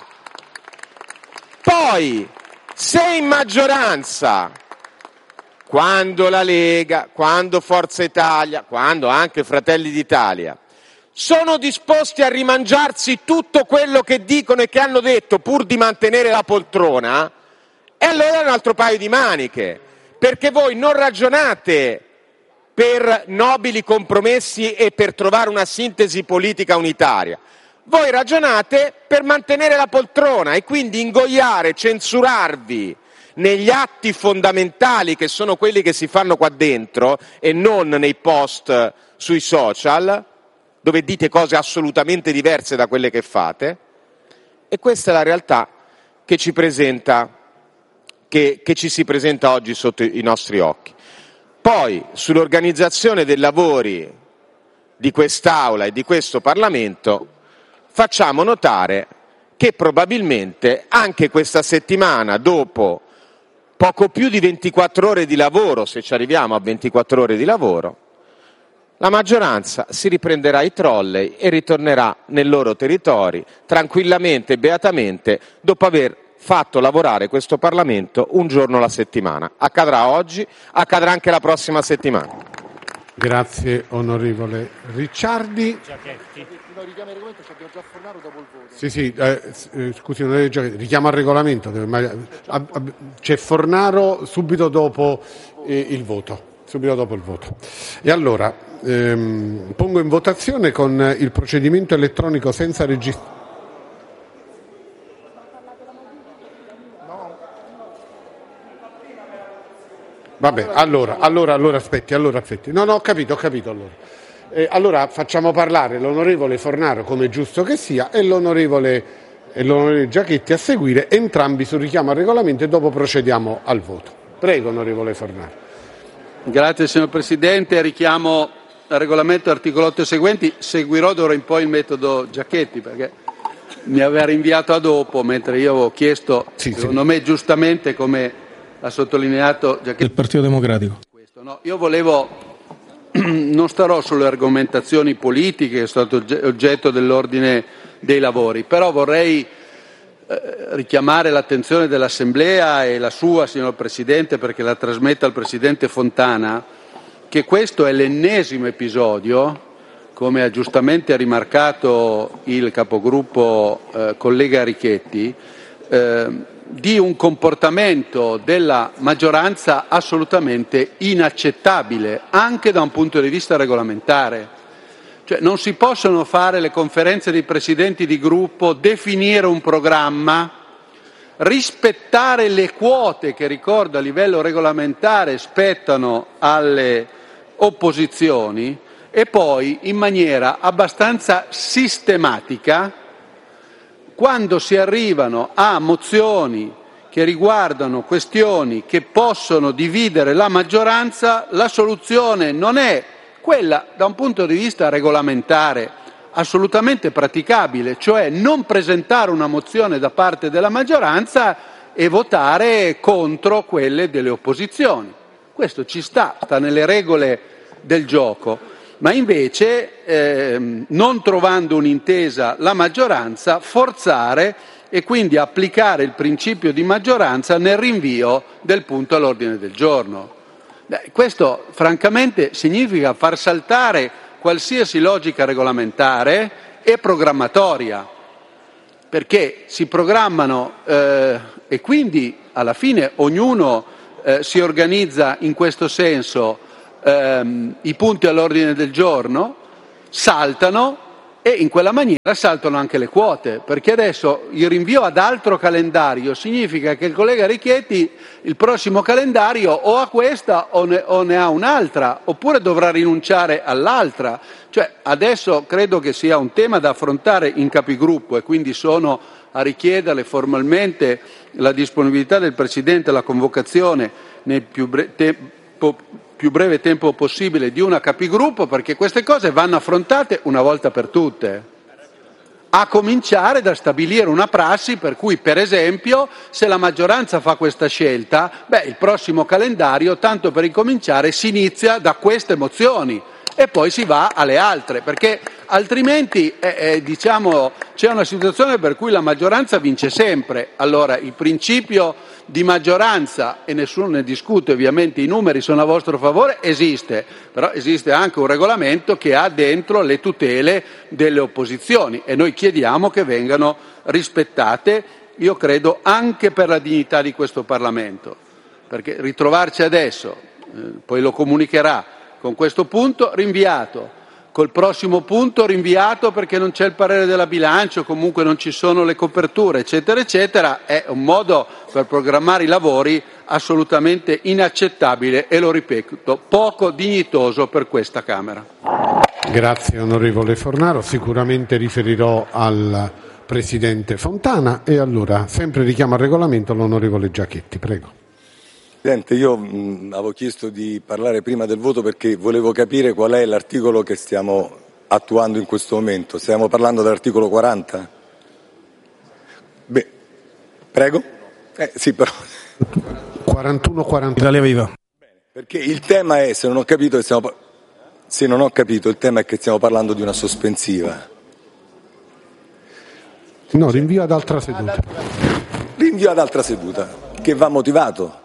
Poi, se in maggioranza, quando la Lega, quando Forza Italia, quando anche Fratelli d'Italia sono disposti a rimangiarsi tutto quello che dicono e che hanno detto pur di mantenere la poltrona, e allora è un altro paio di maniche, perché voi non ragionate per nobili compromessi e per trovare una sintesi politica unitaria. Voi ragionate per mantenere la poltrona e quindi ingoiare, censurarvi negli atti fondamentali che sono quelli che si fanno qua dentro e non nei post sui social, dove dite cose assolutamente diverse da quelle che fate. E questa è la realtà che ci presenta, che, che ci si presenta oggi sotto i nostri occhi. Poi, sull'organizzazione dei lavori di quest'Aula e di questo Parlamento, facciamo notare che probabilmente anche questa settimana, dopo poco più di ventiquattro ore di lavoro, se ci arriviamo a ventiquattro ore di lavoro, la maggioranza si riprenderà i trolley e ritornerà nei loro territori tranquillamente e beatamente, dopo aver fatto lavorare questo Parlamento un giorno alla settimana. Accadrà oggi, accadrà anche la prossima settimana. Grazie onorevole Ricciardi. Sì, sì, eh, scusi, richiamo al regolamento. C'è Fornaro subito dopo eh, il voto. Subito dopo il voto. E allora ehm, pongo in votazione con il procedimento elettronico senza registrazione. Vabbè, allora, allora, allora aspetti, allora aspetti. No, no, ho capito, ho capito allora. Eh, allora facciamo parlare l'onorevole Fornaro, come è giusto che sia, e l'onorevole, e l'onorevole Giachetti a seguire, entrambi sul richiamo al regolamento, e dopo procediamo al voto. Prego, onorevole Fornaro. Grazie signor Presidente, richiamo al regolamento articolo otto e seguenti, seguirò d'ora in poi il metodo Giachetti perché mi aveva rinviato a dopo, mentre io avevo chiesto, sì, secondo sì. me giustamente, come ha sottolineato Giachetti. Del Partito Democratico. Questo, no? Io volevo, non starò sulle argomentazioni politiche, che sono state oggetto dell'ordine dei lavori, però vorrei richiamare l'attenzione dell'Assemblea e la sua, signor Presidente, perché la trasmetta al Presidente Fontana, che questo è l'ennesimo episodio, come ha giustamente rimarcato il capogruppo eh, collega Richetti, eh, di un comportamento della maggioranza assolutamente inaccettabile, anche da un punto di vista regolamentare. Cioè, non si possono fare le conferenze dei presidenti di gruppo, definire un programma, rispettare le quote che, ricordo, a livello regolamentare spettano alle opposizioni, e poi in maniera abbastanza sistematica, quando si arrivano a mozioni che riguardano questioni che possono dividere la maggioranza, la soluzione non è quella, da un punto di vista regolamentare, assolutamente praticabile, cioè non presentare una mozione da parte della maggioranza e votare contro quelle delle opposizioni. Questo ci sta, sta nelle regole del gioco, ma invece, eh, non trovando un'intesa la maggioranza, forzare e quindi applicare il principio di maggioranza nel rinvio del punto all'ordine del giorno. Beh, questo francamente significa far saltare qualsiasi logica regolamentare e programmatoria, perché si programmano eh, e quindi alla fine ognuno eh, si organizza in questo senso, ehm, i punti all'ordine del giorno saltano e in quella maniera saltano anche le quote, perché adesso il rinvio ad altro calendario significa che il collega Richetti il prossimo calendario o ha questa o ne, o ne ha un'altra, oppure dovrà rinunciare all'altra. Cioè adesso credo che sia un tema da affrontare in capigruppo e quindi sono a richiederle formalmente la disponibilità del Presidente alla convocazione nel più breve tempo più breve tempo possibile di una capigruppo, perché queste cose vanno affrontate una volta per tutte, a cominciare da stabilire una prassi per cui, per esempio, se la maggioranza fa questa scelta, beh, il prossimo calendario, tanto per incominciare, si inizia da queste mozioni e poi si va alle altre, perché altrimenti eh, eh, diciamo, c'è una situazione per cui la maggioranza vince sempre. Allora il principio di maggioranza, e nessuno ne discute, ovviamente i numeri sono a vostro favore, esiste, però esiste anche un regolamento che ha dentro le tutele delle opposizioni e noi chiediamo che vengano rispettate, io credo anche per la dignità di questo Parlamento, perché ritrovarci adesso, eh, poi lo comunicherà, con questo punto rinviato, col prossimo punto rinviato perché non c'è il parere della bilancio, comunque non ci sono le coperture, eccetera, eccetera, è un modo per programmare i lavori assolutamente inaccettabile e, lo ripeto, poco dignitoso per questa Camera. Grazie onorevole Fornaro, sicuramente riferirò al Presidente Fontana e allora, sempre richiamo al regolamento, l'onorevole Giachetti, prego. Presidente, io mh, avevo chiesto di parlare prima del voto perché volevo capire qual è l'articolo che stiamo attuando in questo momento. Stiamo parlando dell'articolo quaranta? Beh, prego? Eh, sì, però. quarantuno quaranta. Italia Viva. Perché il tema è, se non ho capito, che stiamo, se non ho capito, il tema è che stiamo parlando di una sospensiva. No, rinvio ad altra seduta. Rinvio ad altra seduta, che va motivato.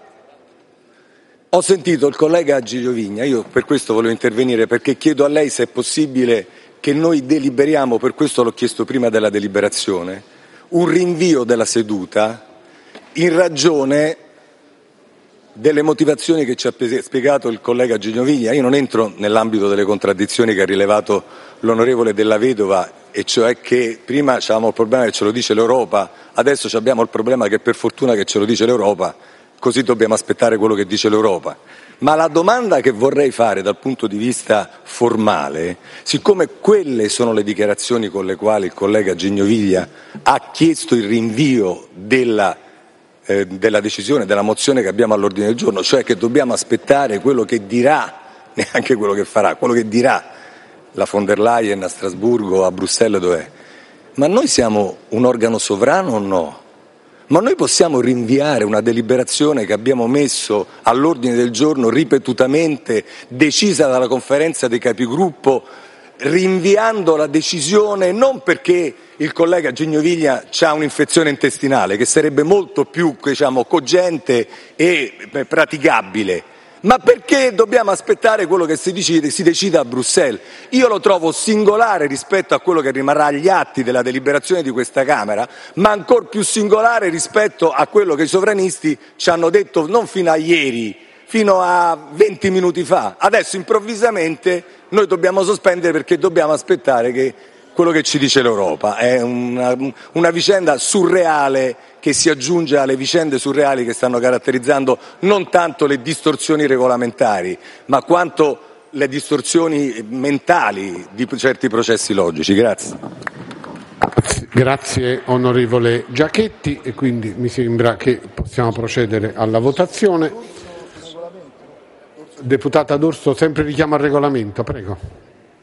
Ho sentito il collega Giglio Vigna, io per questo volevo intervenire, perché chiedo a lei se è possibile che noi deliberiamo, per questo l'ho chiesto prima della deliberazione, un rinvio della seduta in ragione delle motivazioni che ci ha spiegato il collega Giglio Vigna. Io non entro nell'ambito delle contraddizioni che ha rilevato l'onorevole Della Vedova, e cioè che prima avevamo il problema che ce lo dice l'Europa, adesso abbiamo il problema che per fortuna che ce lo dice l'Europa, così dobbiamo aspettare quello che dice l'Europa. Ma la domanda che vorrei fare dal punto di vista formale, siccome quelle sono le dichiarazioni con le quali il collega Giglio-Vigna ha chiesto il rinvio della, eh, della decisione, della mozione che abbiamo all'ordine del giorno, cioè che dobbiamo aspettare quello che dirà, neanche quello che farà, quello che dirà la von der Leyen a Strasburgo, a Bruxelles, dov'è? Ma noi siamo un organo sovrano o no? Ma noi possiamo rinviare una deliberazione che abbiamo messo all'ordine del giorno ripetutamente, decisa dalla conferenza dei capigruppo, rinviando la decisione non perché il collega Giglio-Vigna ha un'infezione intestinale, che sarebbe molto più, diciamo, cogente e praticabile, ma perché dobbiamo aspettare quello che si decide, si decide a Bruxelles. Io lo trovo singolare rispetto a quello che rimarrà agli atti della deliberazione di questa Camera, ma ancor più singolare rispetto a quello che i sovranisti ci hanno detto non fino a ieri, fino a venti minuti fa. Adesso improvvisamente noi dobbiamo sospendere perché dobbiamo aspettare che quello che ci dice l'Europa. È una, una vicenda surreale che si aggiunge alle vicende surreali che stanno caratterizzando non tanto le distorsioni regolamentari, ma quanto le distorsioni mentali di certi processi logici. Grazie. Grazie onorevole Giachetti, e quindi mi sembra che possiamo procedere alla votazione. Deputata D'Urso, sempre richiamo al regolamento, prego.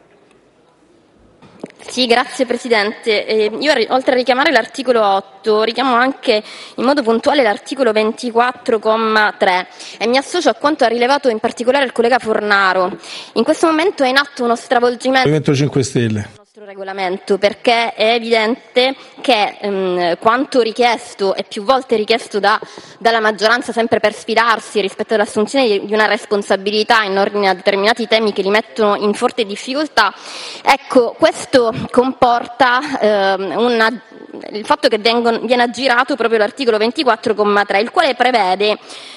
Sì, grazie Presidente. Eh, io oltre a richiamare l'articolo otto, richiamo anche in modo puntuale l'articolo ventiquattro comma tre e mi associo a quanto ha rilevato in particolare il collega Fornaro. In questo momento è in atto uno stravolgimento. Movimento cinque Stelle. nostro regolamento, perché è evidente che ehm, quanto richiesto e più volte richiesto da, dalla maggioranza, sempre per sfidarsi rispetto all'assunzione di, di una responsabilità in ordine a determinati temi che li mettono in forte difficoltà, ecco, questo comporta ehm, una, il fatto che vengono, viene aggirato proprio l'articolo ventiquattro comma tre, il quale prevede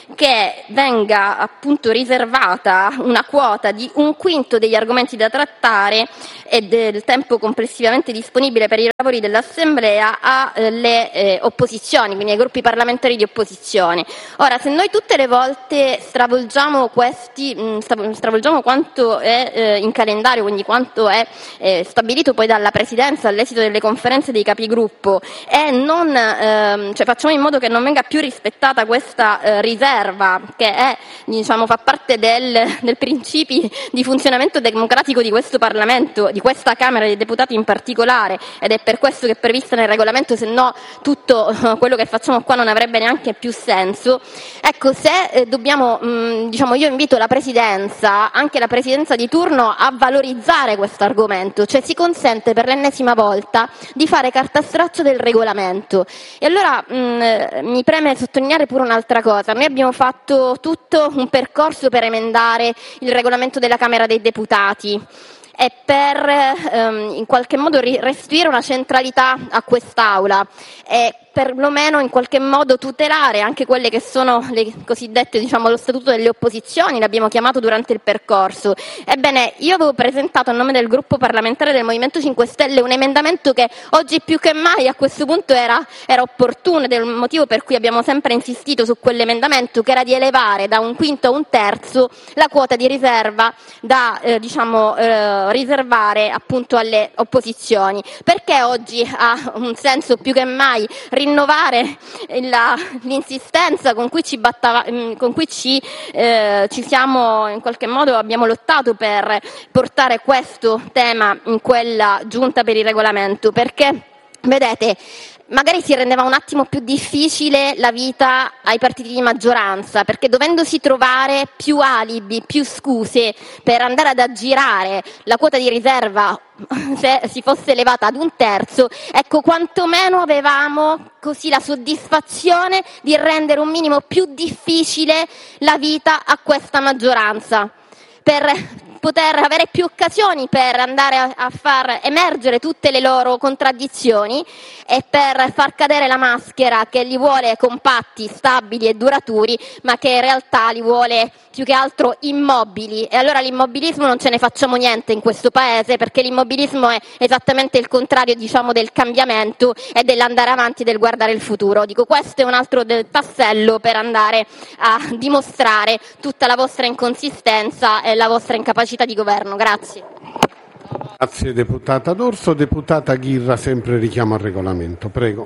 che venga appunto riservata una quota di un quinto degli argomenti da trattare e del tempo complessivamente disponibile per i lavori dell'Assemblea alle eh, opposizioni, quindi ai gruppi parlamentari di opposizione. Ora, se noi tutte le volte stravolgiamo questi, mh, stravolgiamo quanto è eh, in calendario, quindi quanto è eh, stabilito poi dalla Presidenza all'esito delle conferenze dei capigruppo, e non, ehm, cioè facciamo in modo che non venga più rispettata questa eh, riserva che è, diciamo, fa parte del, del principi di funzionamento democratico di questo Parlamento, di questa Camera dei Deputati in particolare, ed è per questo che è prevista nel regolamento, se no tutto quello che facciamo qua non avrebbe neanche più senso. Ecco, se eh, dobbiamo, mh, diciamo, io invito la Presidenza, anche la Presidenza di turno, a valorizzare questo argomento, cioè si consente per l'ennesima volta di fare carta straccia del regolamento. E allora mh, mi preme sottolineare pure un'altra cosa: noi abbiamo fatto tutto un percorso per emendare il regolamento della Camera dei Deputati e per ehm, in qualche modo restituire una centralità a quest'Aula e perlomeno in qualche modo tutelare anche quelle che sono le cosiddette, diciamo, lo statuto delle opposizioni, l'abbiamo chiamato durante il percorso. Ebbene, io avevo presentato a nome del gruppo parlamentare del Movimento cinque Stelle un emendamento che oggi più che mai a questo punto era, era opportuno, ed è il motivo per cui abbiamo sempre insistito su quell'emendamento, che era di elevare da un quinto a un terzo la quota di riserva da eh, diciamo eh, riservare appunto alle opposizioni. Perché oggi ha un senso più che mai rinnovare la, l'insistenza con cui ci battava, con cui ci, eh, ci siamo in qualche modo abbiamo lottato per portare questo tema in quella giunta per il regolamento, perché vedete, magari si rendeva un attimo più difficile la vita ai partiti di maggioranza, perché dovendosi trovare più alibi, più scuse per andare ad aggirare la quota di riserva se si fosse elevata ad un terzo, ecco, quantomeno avevamo così la soddisfazione di rendere un minimo più difficile la vita a questa maggioranza, per poter avere più occasioni per andare a, a far emergere tutte le loro contraddizioni e per far cadere la maschera che li vuole compatti, stabili e duraturi, ma che in realtà li vuole più che altro immobili. E allora l'immobilismo non ce ne facciamo niente in questo paese, perché l'immobilismo è esattamente il contrario, diciamo, del cambiamento e dell'andare avanti, del guardare il futuro. Dico, questo è un altro del tassello per andare a dimostrare tutta la vostra inconsistenza e la vostra incapacità di governo. Grazie. Grazie deputata D'Orso. Deputata Ghirra, sempre richiamo al regolamento. Prego.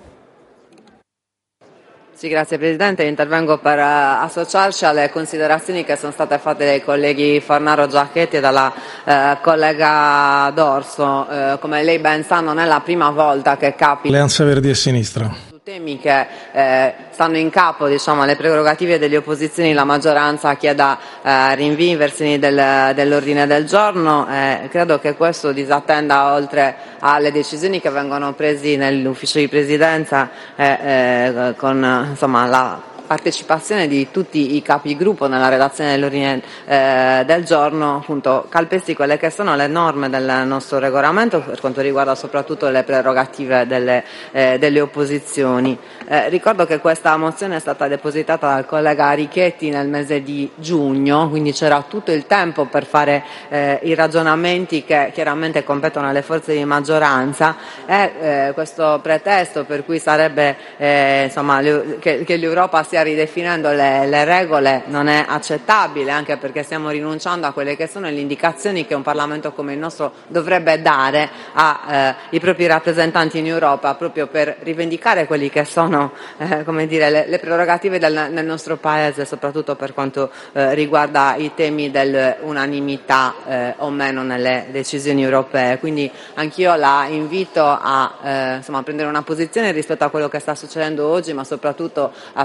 Sì, grazie Presidente. Intervengo per uh, associarci alle considerazioni che sono state fatte dai colleghi Fornaro, Giacchetti e dalla uh, collega D'Orso. Uh, come lei ben sa, non è la prima volta che capita. Alleanza Verdi e Sinistra. Temi che eh, stanno in capo, diciamo, alle prerogative delle opposizioni, la maggioranza chieda eh, rinvii in versioni del, dell'ordine del giorno. Eh, credo che questo disattenda, oltre alle decisioni che vengono presi nell'ufficio di presidenza eh, eh, con insomma la partecipazione di tutti i capigruppo nella redazione dell'ordine eh, del giorno, appunto calpesti quelle che sono le norme del nostro regolamento per quanto riguarda soprattutto le prerogative delle, eh, delle opposizioni. Eh, ricordo che questa mozione è stata depositata dal collega Richetti nel mese di giugno, quindi c'era tutto il tempo per fare eh, i ragionamenti che chiaramente competono alle forze di maggioranza, e eh, questo pretesto per cui sarebbe eh, insomma, le, che, che l'Europa stia ridefinendo le, le regole non è accettabile, anche perché stiamo rinunciando a quelle che sono le indicazioni che un Parlamento come il nostro dovrebbe dare ai eh, propri rappresentanti in Europa, proprio per rivendicare quelli che sono eh, come dire, le, le prerogative del, del nostro Paese, soprattutto per quanto eh, riguarda i temi dell'unanimità eh, o meno nelle decisioni europee. Quindi anch'io la invito a, eh, insomma, a prendere una posizione rispetto a quello che sta succedendo oggi, ma soprattutto a far sì che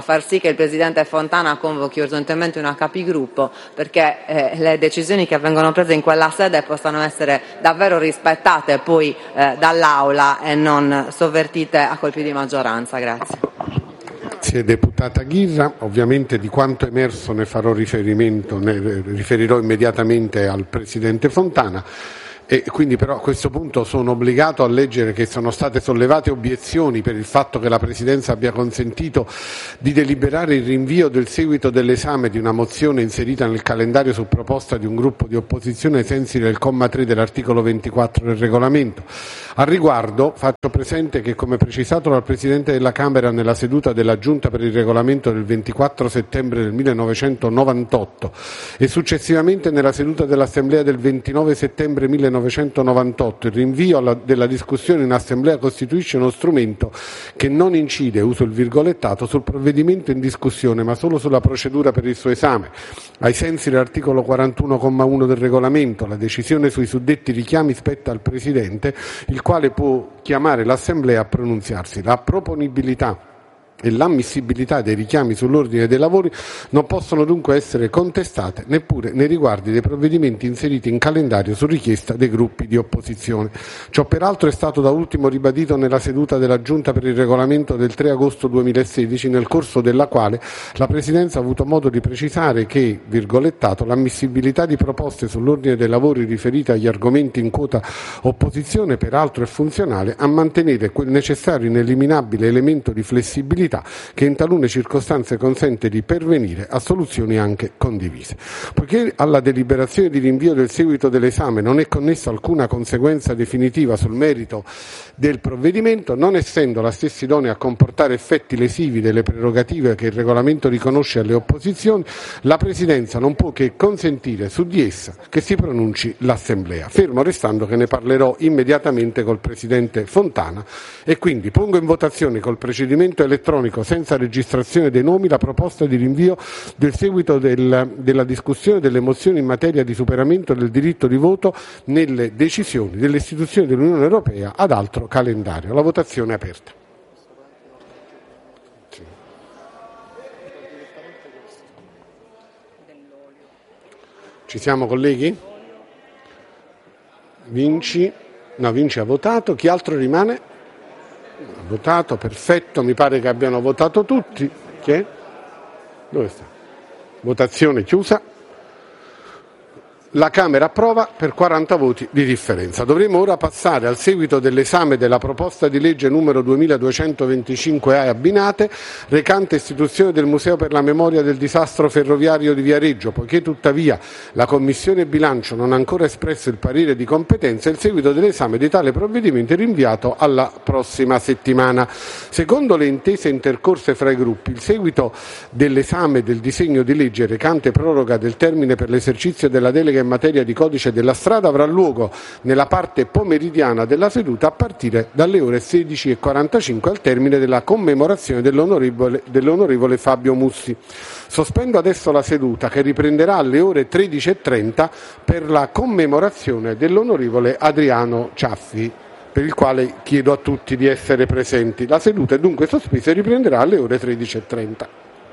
che il Presidente Fontana convochi urgentemente una capigruppo perché eh, le decisioni che vengono prese in quella sede possano essere davvero rispettate poi eh, dall'Aula e non sovvertite a colpi di maggioranza. Grazie. Grazie deputata Ghirra, ovviamente di quanto emerso ne farò riferimento, ne riferirò immediatamente al Presidente Fontana. E quindi però a questo punto sono obbligato a leggere che sono state sollevate obiezioni per il fatto che la Presidenza abbia consentito di deliberare il rinvio del seguito dell'esame di una mozione inserita nel calendario su proposta di un gruppo di opposizione ai sensi del comma tre dell'articolo ventiquattro del regolamento. Al riguardo faccio presente che, come precisato dal Presidente della Camera nella seduta della Giunta per il Regolamento del ventiquattro settembre del millenovecentonovantotto e successivamente nella seduta dell'Assemblea del ventinove settembre millenovecentonovantotto, il rinvio alla, della discussione in Assemblea costituisce uno strumento che non incide, uso il virgolettato, sul provvedimento in discussione, ma solo sulla procedura per il suo esame. Ai sensi dell'articolo quarantuno comma uno del Regolamento, la decisione sui suddetti richiami spetta al Presidente, il quale può chiamare l'Assemblea a pronunziarsi. La proponibilità e l'ammissibilità dei richiami sull'ordine dei lavori non possono dunque essere contestate neppure nei riguardi dei provvedimenti inseriti in calendario su richiesta dei gruppi di opposizione. Ciò peraltro è stato da ultimo ribadito nella seduta della Giunta per il Regolamento del tre agosto duemilasedici, nel corso della quale la Presidenza ha avuto modo di precisare che, virgolettato, l'ammissibilità di proposte sull'ordine dei lavori riferite agli argomenti in quota opposizione peraltro è funzionale a mantenere quel necessario ineliminabile elemento di flessibilità che in talune circostanze consente di pervenire a soluzioni anche condivise. Poiché alla deliberazione di rinvio del seguito dell'esame non è connessa alcuna conseguenza definitiva sul merito del provvedimento, non essendo la stessa idonea a comportare effetti lesivi delle prerogative che il regolamento riconosce alle opposizioni, la Presidenza non può che consentire su di essa che si pronunci l'Assemblea, fermo restando che ne parlerò immediatamente col Presidente Fontana e quindi pongo in votazione col procedimento elettronico senza registrazione dei nomi la proposta di rinvio del seguito del, della discussione delle mozioni in materia di superamento del diritto di voto nelle decisioni delle istituzioni dell'Unione Europea ad altro calendario. La votazione è aperta. Ci siamo, colleghi? Vinci? No, Vinci ha votato. Chi altro rimane? Ha votato, perfetto, mi pare che abbiano votato tutti. Chi è? Dove sta? Votazione chiusa. La Camera approva per quaranta voti di differenza. Dovremo ora passare al seguito dell'esame della proposta di legge numero duemiladuecentoventicinque A abbinate, recante istituzione del Museo per la memoria del disastro ferroviario di Viareggio. Poiché tuttavia la Commissione Bilancio non ha ancora espresso il parere di competenza, il seguito dell'esame di tale provvedimento è rinviato alla prossima settimana. Secondo le intese intercorse fra i gruppi, il seguito dell'esame del disegno di legge recante proroga del termine per l'esercizio della delega in materia di codice della strada avrà luogo nella parte pomeridiana della seduta a partire dalle ore sedici e quarantacinque al termine della commemorazione dell'onorevole, dell'onorevole Fabio Mussi. Sospendo adesso la seduta che riprenderà alle ore tredici e trenta per la commemorazione dell'onorevole Adriano Ciaffi, per il quale chiedo a tutti di essere presenti. La seduta è dunque sospesa e riprenderà alle ore tredici e trenta.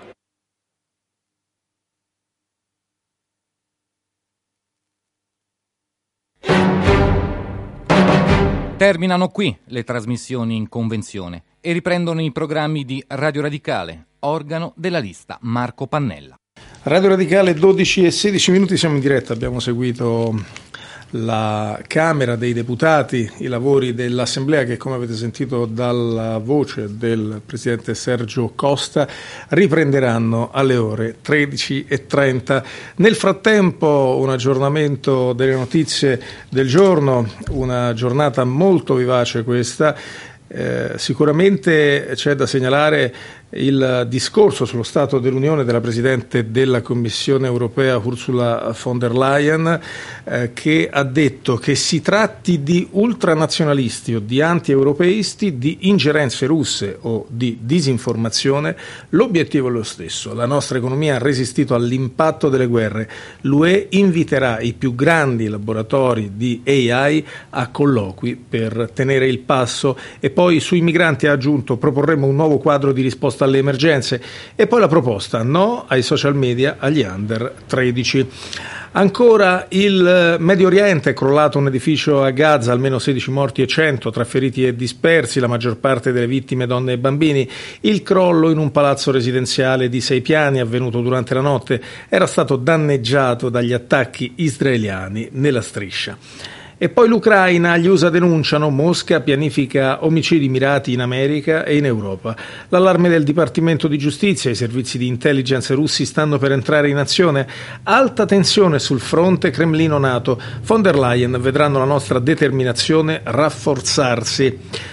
Terminano qui le trasmissioni in convenzione e riprendono i programmi di Radio Radicale, organo della lista Marco Pannella. Radio Radicale, dodici e sedici minuti, siamo in diretta, abbiamo seguito la Camera dei Deputati, i lavori dell'Assemblea che, come avete sentito dalla voce del Presidente Sergio Costa, riprenderanno alle ore tredici e trenta. Nel frattempo un aggiornamento delle notizie del giorno, una giornata molto vivace questa. Eh, sicuramente c'è da segnalare il discorso sullo Stato dell'Unione della Presidente della Commissione Europea Ursula von der Leyen, eh, che ha detto che si tratti di ultranazionalisti o di anti-europeisti, di ingerenze russe o di disinformazione, l'obiettivo è lo stesso. La nostra economia ha resistito all'impatto delle guerre. L'U E inviterà i più grandi laboratori di A I a colloqui per tenere il passo e poi poi sui migranti ha aggiunto proporremo un nuovo quadro di risposta alle emergenze e poi la proposta no ai social media agli under tredici. Ancora il Medio Oriente, è crollato un edificio a Gaza, almeno sedici morti e cento tra feriti e dispersi, la maggior parte delle vittime donne e bambini. Il crollo in un palazzo residenziale di sei piani avvenuto durante la notte era stato danneggiato dagli attacchi israeliani nella striscia. E poi l'Ucraina, gli U S A denunciano, Mosca pianifica omicidi mirati in America e in Europa. L'allarme del Dipartimento di Giustizia, i servizi di intelligence russi stanno per entrare in azione. Alta tensione sul fronte Cremlino-NATO. Von der Leyen vedranno la nostra determinazione rafforzarsi.